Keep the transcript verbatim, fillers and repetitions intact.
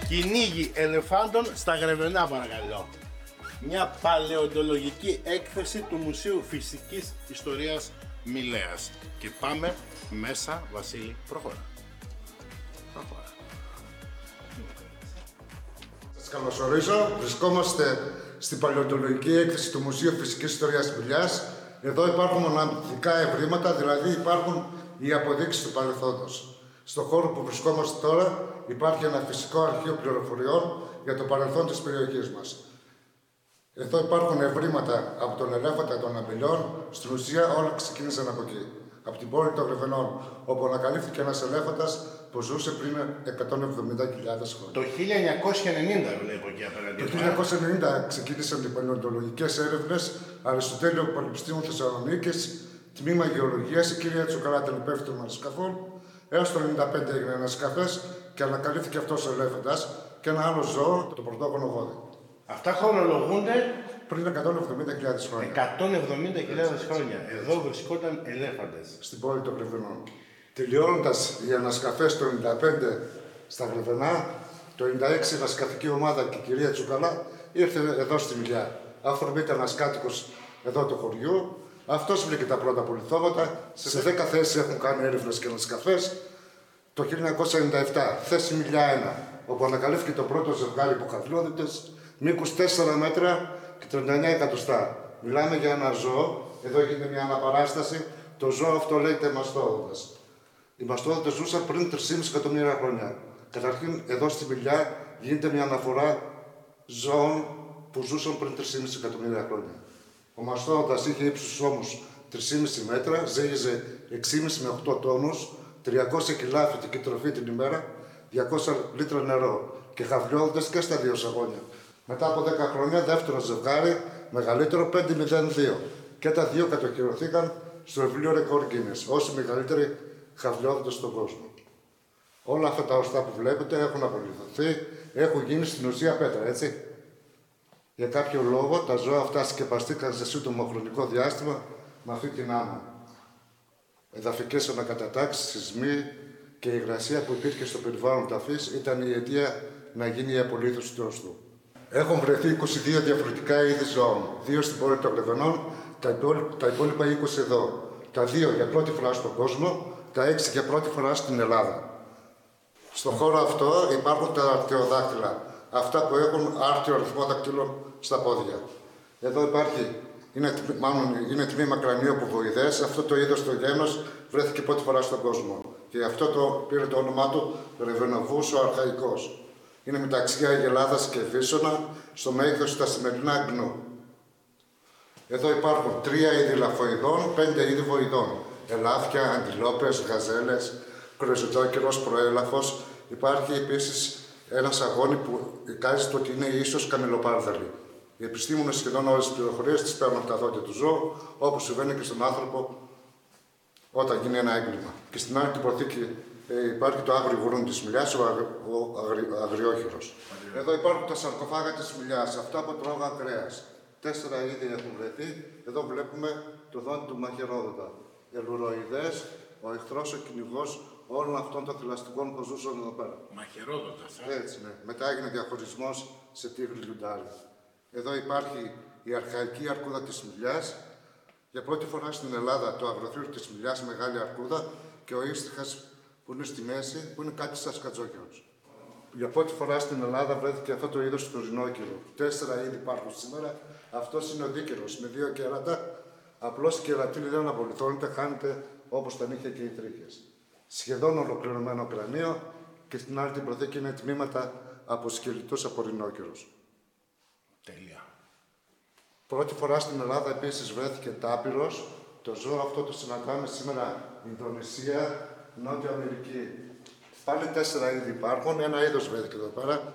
Κυνήγι ελεφάντων στα Γρεβενά, παρακαλώ. Μια παλαιοντολογική έκθεση του Μουσείου Φυσικής Ιστορίας Μηλέας. Και πάμε μέσα, Βασίλη, προχώρα. Προχώρα. Σας καλωσορίζω. Βρισκόμαστε στην παλαιοντολογική έκθεση του Μουσείου Φυσικής Ιστορίας Μηλέας. Εδώ υπάρχουν μοναδικά ευρήματα, δηλαδή υπάρχουν οι αποδείξεις του παρελθόντος. Στον χώρο που βρισκόμαστε τώρα υπάρχει ένα φυσικό αρχείο πληροφοριών για το παρελθόν της περιοχής μας. Εδώ υπάρχουν ευρήματα από τον ελέφαντα των αμπελιών. Στην ουσία όλα ξεκίνησαν από εκεί. Από την πόλη των Γρεβενών, όπου ανακαλύφθηκε ένας ελέφαντας που ζούσε πριν εκατόν εβδομήντα χιλιάδες χρόνια. Το χίλια εννιακόσια ενενήντα βλέπω εκεί απέναντι. Το χίλια εννιακόσια ενενήντα ξεκίνησαν οι παλαιοντολογικές έρευνες. Αριστοτέλειο Πανεπιστήμιο Θεσσαλονίκης, τμήμα Γεωλογίας, η κυρία Τσουκαλά ήταν υπεύθυνη των σκαφών. Έως το ενενήντα πέντε έγινε ένας σκαφές και ανακαλύφθηκε αυτός ο ελέφαντας και ένα άλλο ζώο, το πρωτόγονο γόδι. Αυτά χρονολογούνται Πριν εκατόν εβδομήντα χιλιάδες χρόνια. εκατόν εβδομήντα χιλιάδες χρόνια. Εδώ βρισκόταν ελέφαντες. Στην πόλη των Γρεβενών. Τελειώνοντας οι ανασκαφές το ενενήντα πέντε στα Γρεβενά, το ενενήντα έξι η ανασκαφική ομάδα και η κυρία Τσουκαλά ήρθε εδώ στη Μιλιά. Αφορμή ήταν ένας κάτοικος εδώ του χωριού. Αυτός βρήκε τα πρώτα πολυθώματα. Σε δέκα θέσεις έχουν κάνει έρευνες και ανασκαφές. Το χίλια εννιακόσια ενενήντα επτά, θέση Μιλιά ένα, όπου ανακαλύφθηκε το πρώτο ζευγάρι υποκαθλώδητες, μήκους τέσσερα μέτρα και τριάντα εννέα εκατοστά. Μιλάμε για ένα ζώο, εδώ γίνεται μια αναπαράσταση. Το ζώο αυτό λέγεται μαστόδοντας. Οι μαστόδοντες ζούσαν πριν τρία κόμμα πέντε εκατομμύρια χρόνια. Καταρχήν, εδώ στη Μιλιά γίνεται μια αναφορά ζώων που ζούσαν πριν τρία κόμμα πέντε εκατομμύρια χρόνια. Ο μαστόδοντας είχε ύψους ώμους τρία κόμμα πέντε μέτρα, ζύγιζε έξι κόμμα πέντε με οκτώ τόνους, τριακόσια κιλά φυτική τροφή την ημέρα, διακόσια λίτρα νερό και χαβλιόδοντες και στα δύο σαγόνια. Μετά από δέκα χρόνια, δεύτερο ζευγάρι, μεγαλύτερο πέντε μηδέν δύο. Και τα δύο κατοχυρωθήκαν στο βιβλίο Ρεκόρ Γκίνες, όσοι μεγαλύτεροι χαβλιόδοντες στον κόσμο. Όλα αυτά τα οστά που βλέπετε έχουν απολυθωθεί, έχουν γίνει στην ουσία πέτρα, έτσι. Για κάποιο λόγο τα ζώα αυτά σκεπαστήκαν σε σύντομο χρονικό διάστημα με αυτή την άμα. Εδαφικές ανακατατάξεις, σεισμοί και η υγρασία που υπήρχε στο περιβάλλον ταφής ήταν η αιτία να γίνει η απολύθωση του οστού. Έχουν βρεθεί είκοσι δύο διαφορετικά είδη ζώων, δύο στην πόλη των Γρεβενών, τα υπόλοιπα, τα υπόλοιπα είκοσι εδώ. Τα δύο για πρώτη φορά στον κόσμο, τα έξι για πρώτη φορά στην Ελλάδα. Στον χώρο αυτό υπάρχουν τα αρτιοδάκτυλα, αυτά που έχουν άρτιο αριθμό δακτύλων στα πόδια. Εδώ υπάρχει, είναι, μάλλον, είναι τμήμα κρανιόπουβοειδές, αυτό το είδος το γένος βρέθηκε πρώτη φορά στον κόσμο. Και αυτό το πήρε το όνομά του Ρεβενοβούς ο Αρχαϊκός. Είναι μεταξύ Αγελάδας και Βίσσωνα, στο μέγεθος τα σημερινά Γκνού. Εδώ υπάρχουν τρία είδη λαφοειδών, πέντε είδη βοηδών. Ελάφια, αντιλόπες, γαζέλες, κρεζοντόκερος, προέλαφος. Υπάρχει επίσης ένα αγώνι που εικάζεται ότι είναι ίσως καμιλοπάρδαλη. Οι επιστήμονες σχεδόν όλες τις πληροφορίες τις παίρνουν από τα δόντια του ζώου, όπως συμβαίνει και στον άνθρωπο όταν γίνει ένα έγκλημα. Και στην άλλη την προθήκη ε, υπάρχει το άγριο γουρούν της Μιλιάς, ο, αγ, ο αγρι, αγριόχειρος. Εδώ υπάρχουν τα σαρκοφάγα της Μιλιάς, αυτά που τρώγαν κρέας. Τέσσερα είδη έχουν βρεθεί. Εδώ βλέπουμε το δόντι του μαχαιρόδοντα. Ελουροειδές, ο εχθρός, ο κυνηγός όλων αυτών των θηλαστικών που ζούσαν εδώ πέρα. Μαχαιρόδοντας, ε. Έτσι, ναι. Μετά έγινε διαχωρισμός σε τίγρη λιοντάρι. Εδώ υπάρχει η αρχαϊκή αρκούδα της Μιλιάς. Για πρώτη φορά στην Ελλάδα το αγροθύριο της Μιλιάς, μεγάλη αρκούδα, και ο ίστιχας που είναι στη μέση, που είναι κάτι σαν σκατζόκερος. Για πρώτη φορά στην Ελλάδα βρέθηκε αυτό το είδος του ρινόκερου. Τέσσερα είδη υπάρχουν σήμερα. Αυτός είναι ο δίκερος με δύο κέρατα. Απλώς η κερατίνη δεν απολυθώνεται, χάνεται όπως τα νύχια και οι τρίχες. Σχεδόν ολοκληρωμένο κρανίο και στην άλλη την προθήκη είναι τμήματα από σκελετούς από ρινόκερους. Τέλεια. Πρώτη φορά στην Ελλάδα επίσης βρέθηκε τάπυρος. Το ζώο αυτό το συναντάμε σήμερα Ινδονησία, Νότια Αμερική. Πάλι τέσσερα είδη υπάρχουν, ένα είδος βρέθηκε εδώ πέρα.